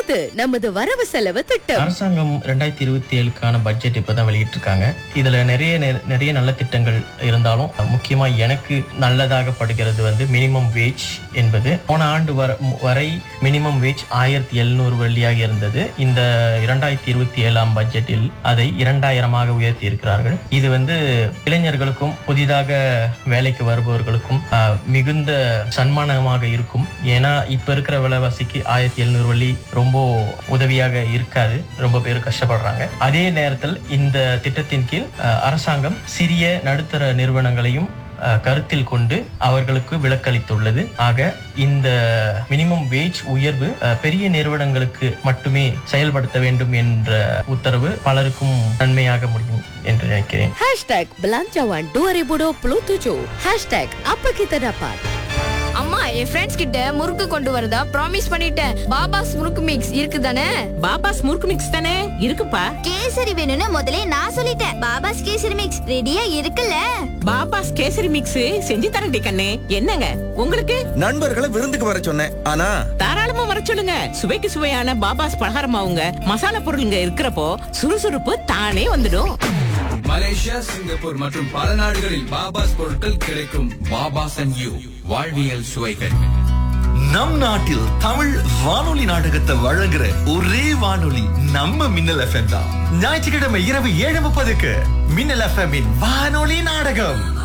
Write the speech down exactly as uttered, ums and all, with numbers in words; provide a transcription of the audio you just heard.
இது நமது வரவு செலவு திட்டம். அரசாங்கம் ரெண்டாயிரத்தி இருபத்தி ஏழுக்கான பட்ஜெட் இப்பதான் வெளியிட்டிருக்காங்க. இதுல நிறைய நிறைய நல்ல திட்டங்கள் இருந்தாலும் முக்கியமா எனக்கு நல்லதாக படுகிறது வந்து மினிமம் வேஜ் என்பது. போன ஆண்டு வரை மினிமம் வேஜ் ஆயிரத்தி எழுநூறு வெள்ளியாக இருந்தது. இந்த இரண்டாயிரத்தி இருபத்தி ஏழாம் பட்ஜெட்டில் அதை இரண்டாயிரமாக உயர்த்தி இருக்கிறார்கள். இது வந்து இளைஞர்களுக்கும் புதிதாக வேலைக்கு வருபவர்களுக்கும் மிகுந்த சன்மானமாக இருக்கும். ஏன்னா இப்ப இருக்கிற விலைவாசிக்கு ஆயிரத்தி எழுநூறு வள்ளி ரொம்ப உதவியாக இருக்காது. ரொம்ப பேர் கஷ்டப்படுறாங்க. அதே நேரத்தில் இந்த திட்டத்தின் கீழ் அரசாங்கம் சிறிய நடுத்தர நிறுவனங்களையும் கருத்தில் கொண்டு அவர்களுக்கு விலக்களித்துள்ளது. ஆக இந்த மினிமம் வேஜ் உயர்வு பெரிய நிறுவனங்களுக்கு மட்டுமே செயல்படுத்த வேண்டும் என்ற உத்தரவு பலருக்கும் நன்மையாக முடியும் என்று நினைக்கிறேன். Hashtag Belanjawan dua ribu dua puluh tujuh. Hashtag apa kita dapat. அம்மா, என் ஃப்ரெண்ட்ஸ் கிட்ட முறுக்கு கொண்டு வரதா ப்ராமிஸ் பண்ணிட்டேன். பாபாஸ் முறுக்கு மிக்ஸ் இருக்குதானே? பாபாஸ் முறுக்கு மிக்ஸ் தானே இருக்குப்பா. கேசரி வேணும்னு முதல்ல நான் சொல்லிட்டேன். பாபாஸ் கேசரி மிக்ஸ் ரெடியா இருக்குல்ல. பாபாஸ் கேசரி மிக்ஸ் செஞ்சு தரடி கண்ணே. என்னங்க உங்களுக்கு? நண்பர்களை விருந்துக்கு வர சொன்னேன். ஆனா தாராளமா வர சொல்லுங்க. சுவைக்கு சுவையான பாபாஸ் பலகாரமாவுங்க மசாலா பொருளுங்க இருக்கிறப்போ சுறுசுறுப்பு தானே வந்துடும். மலேசியா, சிங்கப்பூர் மற்றும் பல நாடுகளில் பாபாஸ் பொருட்கள் கிடைக்கும். பாபாஸ் அண்ட் யூ, வாழ்வியல் சுவைகள். நம் நாட்டில் தமிழ் வானொலி நாடகத்தை வழங்குற ஒரே வானொலி நம்ம மின்னல் எஃப்எம் தான். ஞாயிற்றுக்கிழமை இரவு ஏழு முப்பதுக்கு மின்னல் எஃப்எம் வானொலி நாடகம்.